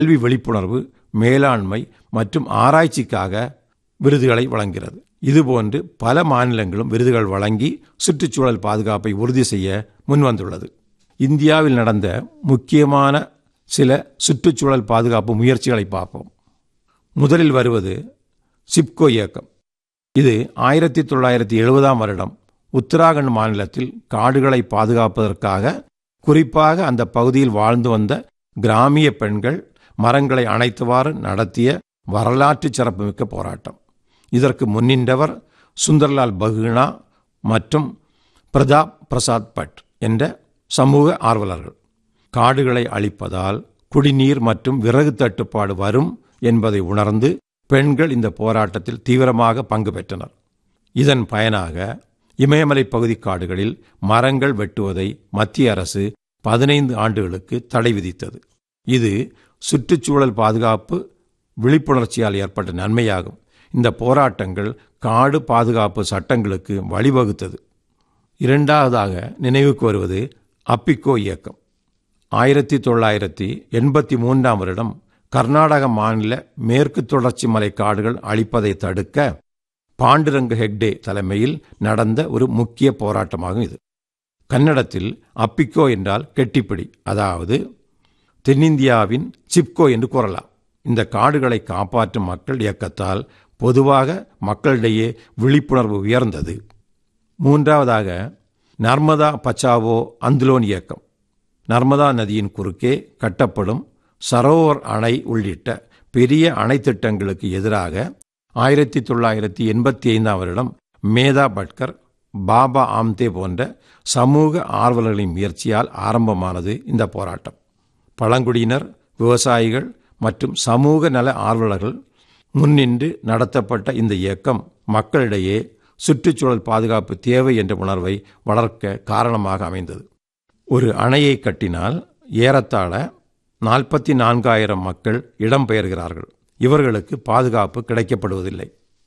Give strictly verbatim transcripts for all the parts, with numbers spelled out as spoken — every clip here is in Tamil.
கல்வி விழிப்புணர்வு, மேலாண்மை மற்றும் ஆராய்ச்சிக்காக விருதுகளை வழங்குகிறது. இதுபோன்று பல மாநிலங்களும் விருதுகள் வழங்கி சுற்றுச்சூழல் பாதுகாப்பை உறுதி செய்ய முன்வந்துள்ளது. இந்தியாவில் நடந்த முக்கியமான சில சுற்றுச்சூழல் பாதுகாப்பு முயற்சிகளை பார்ப்போம். முதலில் வருவது சிப்கோ இயக்கம். இது ஆயிரத்தி தொள்ளாயிரத்தி எழுபதாம் வருடம் உத்தராகண்ட் மாநிலத்தில் காடுகளை பாதுகாப்பதற்காக, குறிப்பாக அந்த பகுதியில் வாழ்ந்து வந்த கிராமிய பெண்கள் மரங்களை அணைத்தவாறு நடத்திய வரலாற்று சிறப்புமிக்க போராட்டம். இதற்கு முன்னின்றவர் சுந்தர்லால் பகுனா மற்றும் பிரதாப் பிரசாத் பட் என்ற சமூக ஆர்வலர்கள். காடுகளை அழிப்பதால் குடிநீர் மற்றும் விறகு தட்டுப்பாடு வரும் என்பதை உணர்ந்து பெண்கள் இந்த போராட்டத்தில் தீவிரமாக பங்கு பெற்றனர். இதன் பயனாக இமயமலை பகுதி காடுகளில் மரங்கள் வெட்டுவதை மத்திய அரசு பதினைந்து ஆண்டுகளுக்கு தடை விதித்தது. இது சுற்றுச்சூழல் பாதுகாப்பு விழிப்புணர்ச்சியால் ஏற்பட்ட நன்மையாகும். இந்த போராட்டங்கள் காடு பாதுகாப்பு சட்டங்களுக்கு வழிவகுத்தது. இரண்டாவதாக நினைவுக்கு வருவது அப்பிக்கோ இயக்கம். ஆயிரத்தி தொள்ளாயிரத்தி எண்பத்தி மூன்றாம் வருடம் கர்நாடக மாநில மேற்கு தொடர்ச்சி மலை காடுகள் அழிப்பதை தடுக்க பாண்டுரங்க ஹெக்டே தலைமையில் நடந்த ஒரு முக்கிய போராட்டமாகும் இது. கன்னடத்தில் அப்பிக்கோ என்றால் கெட்டிப்பிடி, அதாவது தென்னிந்தியாவின் சிப்கோ என்று கூறலாம். இந்த காடுகளை காப்பாற்றும் மக்கள் இயக்கத்தால் பொதுவாக மக்களிடையே விழிப்புணர்வு உயர்ந்தது. மூன்றாவதாக நர்மதா பச்சாவோ அந்துலோன் இயக்கம். நர்மதா நதியின் குறுக்கே கட்டப்படும் சரோவர் அணை உள்ளிட்ட பெரிய அணை திட்டங்களுக்கு எதிராக ஆயிரத்தி தொள்ளாயிரத்தி எண்பத்தி ஐந்தாம் வருடம் மேதா பட்கர், பாபா ஆம்தே போன்ற சமூக ஆர்வலர்களின் முயற்சியால் ஆரம்பமானது இந்த போராட்டம். பழங்குடியினர், விவசாயிகள் மற்றும் சமூக நல ஆர்வலர்கள் முன்னின்று நடத்தப்பட்ட இந்த இயக்கம் மக்களிடையே சுற்றுச்சூழல் பாதுகாப்பு தேவை என்ற உணர்வை வளர்க்க காரணமாக அமைந்தது. ஒரு அணையை கட்டினால் ஏறத்தாழ நாற்பத்தி நான்காயிரம் மக்கள் இடம்பெயர்கிறார்கள். இவர்களுக்கு பாதுகாப்பு கிடைக்கப்படுவதில்லை.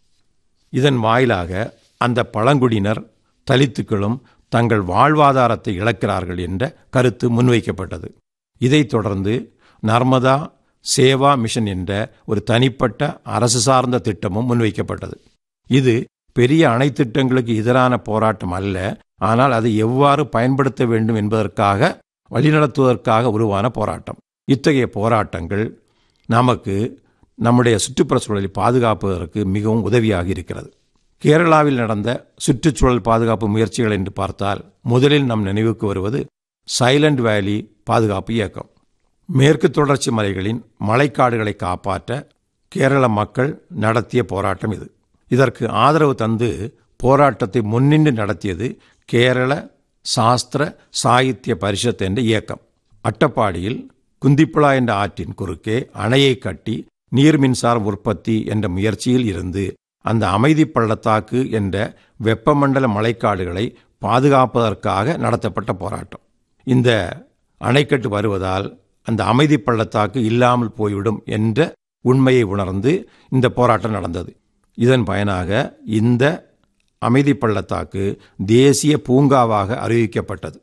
இதன் வாயிலாக அந்த பழங்குடியினர், தலித்துக்களும் தங்கள் வாழ்வாதாரத்தை இழக்கிறார்கள் என்ற கருத்து முன்வைக்கப்பட்டது. இதைத் தொடர்ந்து நர்மதா சேவா மிஷன் என்ற ஒரு தனிப்பட்ட அரசு சார்ந்த திட்டமும் முன்வைக்கப்பட்டது. இது பெரிய அணை திட்டங்களுக்கு எதிரான போராட்டம் அல்ல, ஆனால் அதை எவ்வாறு பயன்படுத்த வேண்டும் என்பதற்காக வழிநடத்துவதற்காக உருவான போராட்டம். இத்தகைய போராட்டங்கள் நமக்கு நம்முடைய சுற்றுப்புற சூழலை பாதுகாப்பதற்கு மிகவும் உதவியாக இருக்கிறது. கேரளாவில் நடந்த சுற்றுச்சூழல் பாதுகாப்பு முயற்சிகள் என்று பார்த்தால் முதலில் நம் நினைவுக்கு வருவது சைலண்ட் வேலி பாதுகாப்பு இயக்கம். மேற்கு தொடர்ச்சி மலைகளின் மழைக்காடுகளை காப்பாற்ற கேரள மக்கள் நடத்திய போராட்டம் இது. இதற்கு ஆதரவு தந்து போராட்டத்தை முன்னின்று நடத்தியது கேரள சாஸ்திர சாகித்ய பரிஷத் என்ற இயக்கம். அட்டப்பாடியில் குந்திப்புழா என்ற ஆற்றின் குறுக்கே அணையை கட்டி நீர் மின்சார உற்பத்தி என்ற முயற்சியில் இருந்து அந்த அமைதி பள்ளத்தாக்கு என்ற வெப்பமண்டல மழைக்காடுகளை பாதுகாப்பதற்காக நடத்தப்பட்ட போராட்டம். இந்த அணைக்கட்டு வருவதால் அந்த அமைதி பள்ளத்தாக்கு இல்லாமல் போய்விடும் என்ற உண்மையை உணர்ந்து இந்த போராட்டம் நடந்தது. இதன் பயனாக இந்த அமைதி பள்ளத்தாக்கு தேசிய பூங்காவாக அறிவிக்கப்பட்டது.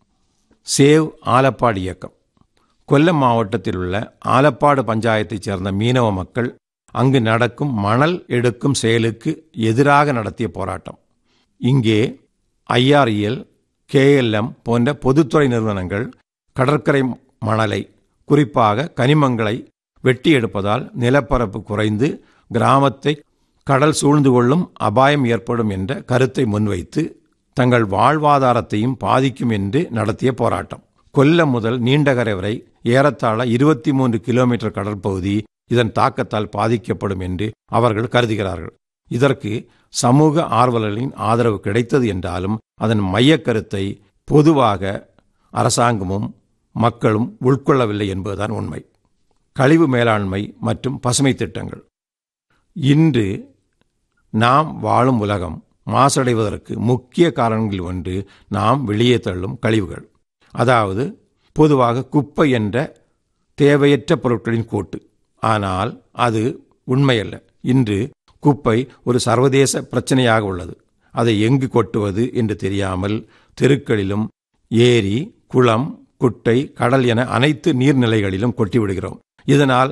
சேவ் ஆலப்பாடு இயக்கம். கொல்லம் மாவட்டத்தில் உள்ள ஆலப்பாடு பஞ்சாயத்தைச் சேர்ந்த மீனவ மக்கள் அங்கு நடக்கும் மணல் எடுக்கும் செயலுக்கு எதிராக நடத்திய போராட்டம். இங்கே ஐஆர்இஎல், கேஎல்எம் போன்ற பொதுத்துறை நிறுவனங்கள் கடற்கரை மணலை, குறிப்பாக கனிமங்களை வெட்டி எடுப்பதால் நிலப்பரப்பு குறைந்து கிராமத்தை கடல் சூழ்ந்து கொள்ளும் அபாயம் ஏற்படும் என்ற கருத்தை முன்வைத்து தங்கள் வாழ்வாதாரத்தையும் பாதிக்கும் என்று நடத்திய போராட்டம். கொல்லம் முதல் நீண்டகரை வரை ஏறத்தாழ இருபத்தி மூன்று கிலோமீட்டர் கடற்பகுதி இதன் தாக்கத்தால் பாதிக்கப்படும் என்று அவர்கள் கருதுகிறார்கள். இதற்கு சமூக ஆர்வலர்களின் ஆதரவு கிடைத்தது என்றாலும் அதன் மையக் கருத்தை பொதுவாக அரசாங்கமும் மக்களும் உட்கொள்ளவில்லை என்பதுதான் உண்மை. கழிவு மேலாண்மை மற்றும் பசுமை திட்டங்கள். இன்று நாம் வாழும் உலகம் மாசடைவதற்கு முக்கிய காரணங்களில் ஒன்று நாம் வெளியே தள்ளும் கழிவுகள். அதாவது பொதுவாக குப்பை என்ற தேவையற்ற பொருட்களின் கூட்டு. ஆனால் அது உண்மையல்ல. இன்று குப்பை ஒரு சர்வதேச பிரச்சனையாக உள்ளது. அதை எங்கு கொட்டுவது என்று தெரியாமல் தெருக்களிலும் ஏரி, குளம், குட்டை, கடல் என அனைத்து நீர்நிலைகளிலும் கொட்டிவிடுகிறோம். இதனால்